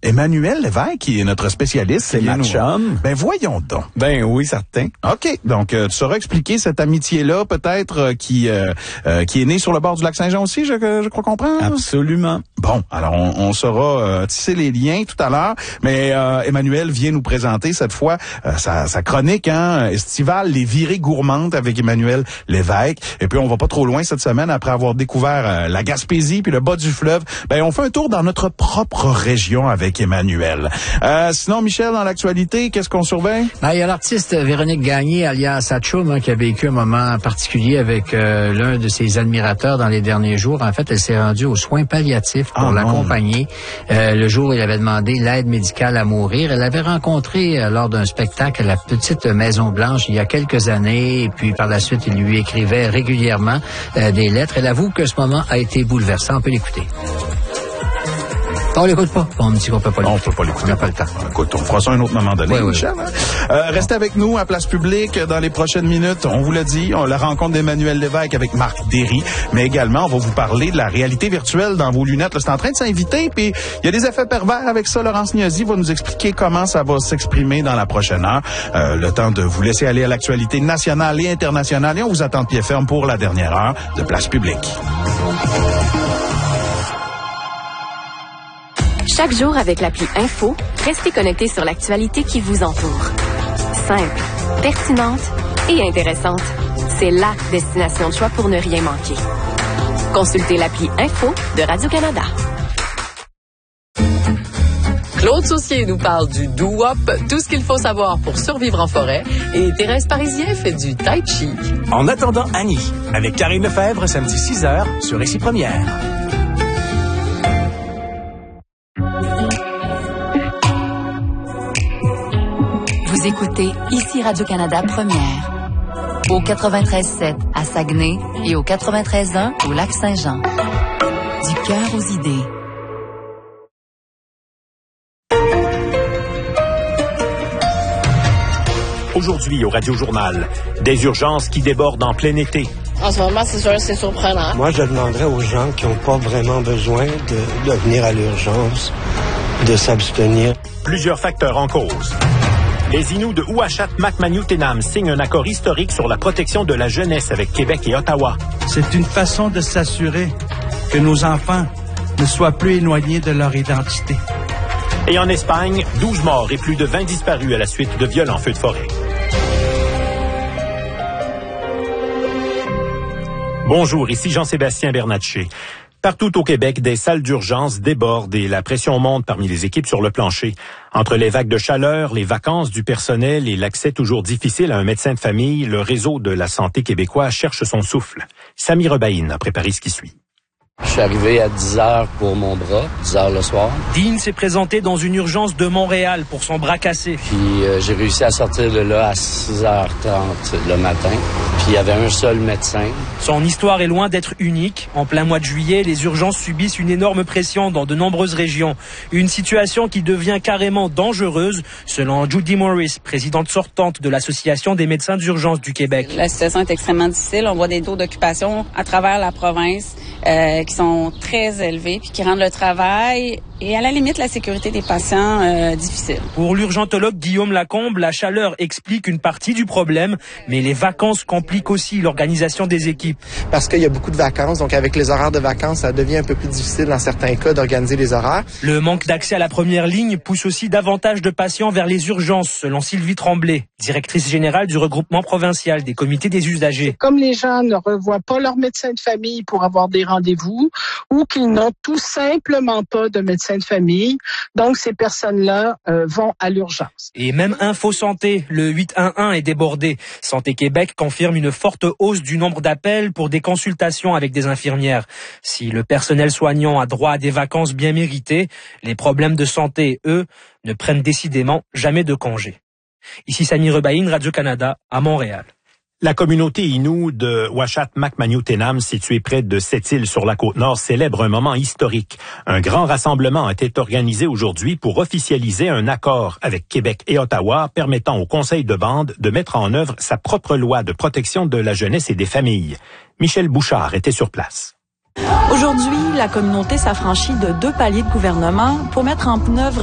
Emmanuel Lévesque, qui est notre spécialiste. C'est ma chum. Ben voyons donc. Ben oui, certain. OK. Donc, tu sauras expliquer cette amitié-là, peut-être, qui est née sur le bord du lac Saint-Jean aussi, je crois comprendre? Absolument. Bon, alors on saura tisser les liens tout à l'heure, mais Emmanuel vient nous présenter cette fois sa chronique estivale, les virées gourmandes avec Emmanuel Lévesque. Et puis on va pas trop loin cette semaine après avoir découvert la Gaspésie puis le bas du fleuve. Ben on fait un tour dans notre propre région avec Emmanuel. Sinon, Michel, dans l'actualité, qu'est-ce qu'on surveille? Il y a l'artiste Véronique Gagné, alias Atchoum, qui a vécu un moment particulier avec l'un de ses admirateurs dans les derniers jours. En fait, elle s'est rendue aux soins palliatifs pour l'accompagner. Le jour où il avait demandé l'aide médicale à mourir, elle l'avait rencontré lors d'un spectacle à la Petite Maison Blanche il y a quelques années. Et puis par la suite, il lui écrivait régulièrement des lettres. Elle avoue que ce moment a été bouleversant. On peut l'écouter. On l'écoute pas. On me dit qu'on peut pas l'écouter. On peut pas l'écouter. On n'a pas le temps. Écoute, on fera ça un autre moment donné, oui, Michel. Restez avec nous à Place Publique dans les prochaines minutes. On vous l'a dit, la rencontre d'Emmanuel Lévesque avec Marc Derry, mais également, on va vous parler de la réalité virtuelle dans vos lunettes. Là, c'est en train de s'inviter, puis il y a des effets pervers avec ça. Laurence Niazi va nous expliquer comment ça va s'exprimer dans la prochaine heure. Le temps de vous laisser aller à l'actualité nationale et internationale, et on vous attend de pied ferme pour la dernière heure de Place Publique. Chaque jour avec l'appli Info, restez connectés sur l'actualité qui vous entoure. Simple, pertinente et intéressante. C'est la destination de choix pour ne rien manquer. Consultez l'appli Info de Radio-Canada. Claude Saucier nous parle du doo-wop, tout ce qu'il faut savoir pour survivre en forêt, et Thérèse Parisien fait du tai chi. En attendant Annie, avec Karine Lefebvre, samedi 6h sur Récit Première. Vous écoutez ici Radio-Canada Première. Au 93.7 à Saguenay et au 93.1 au Lac-Saint-Jean. Du cœur aux idées. Aujourd'hui au Radio-Journal, des urgences qui débordent en plein été. En ce moment, c'est sûr, c'est surprenant. Moi, je demanderais aux gens qui n'ont pas vraiment besoin de venir à l'urgence, de s'abstenir. Plusieurs facteurs en cause. Les Inuits de Uashat-Macmaniutenam signent un accord historique sur la protection de la jeunesse avec Québec et Ottawa. C'est une façon de s'assurer que nos enfants ne soient plus éloignés de leur identité. Et en Espagne, 12 morts et plus de 20 disparus à la suite de violents feux de forêt. Bonjour, ici Jean-Sébastien Bernatchez. Partout au Québec, des salles d'urgence débordent et la pression monte parmi les équipes sur le plancher. Entre les vagues de chaleur, les vacances du personnel et l'accès toujours difficile à un médecin de famille, le réseau de la santé québécois cherche son souffle. Samy Rebaïne a préparé ce qui suit. Je suis arrivé à 10h pour mon bras, 10h le soir. Dean s'est présenté dans une urgence de Montréal pour son bras cassé. Puis j'ai réussi à sortir de là à 6h30 le matin. Puis il y avait un seul médecin. Son histoire est loin d'être unique. En plein mois de juillet, les urgences subissent une énorme pression dans de nombreuses régions. Une situation qui devient carrément dangereuse, selon Judy Morris, présidente sortante de l'Association des médecins d'urgence du Québec. La situation est extrêmement difficile. On voit des taux d'occupation à travers la province qui sont très élevés puis qui rendent le travail et à la limite la sécurité des patients difficile. Pour l'urgentologue Guillaume Lacombe, la chaleur explique une partie du problème, mais les vacances compliquent aussi l'organisation des équipes. Parce qu'il y a beaucoup de vacances, donc avec les horaires de vacances, ça devient un peu plus difficile dans certains cas d'organiser les horaires. Le manque d'accès à la première ligne pousse aussi davantage de patients vers les urgences, selon Sylvie Tremblay, directrice générale du regroupement provincial des comités des usagers. Comme les gens ne revoient pas leur médecin de famille pour avoir des rendez-vous ou qu'ils n'ont tout simplement pas de médecin de famille, donc ces personnes-là vont à l'urgence. Et même Info Santé, le 811 est débordé. Santé Québec confirme une forte hausse du nombre d'appels pour des consultations avec des infirmières. Si le personnel soignant a droit à des vacances bien méritées, les problèmes de santé, eux, ne prennent décidément jamais de congé. Ici Samy Rebaïne, Radio-Canada, à Montréal. La communauté Innu de Uashat-Macmaniutenam, située près de Sept-Îles sur la Côte-Nord, célèbre un moment historique. Un grand rassemblement a été organisé aujourd'hui pour officialiser un accord avec Québec et Ottawa permettant au Conseil de bande de mettre en œuvre sa propre loi de protection de la jeunesse et des familles. Michel Bouchard était sur place. Aujourd'hui, la communauté s'affranchit de 2 paliers de gouvernement pour mettre en œuvre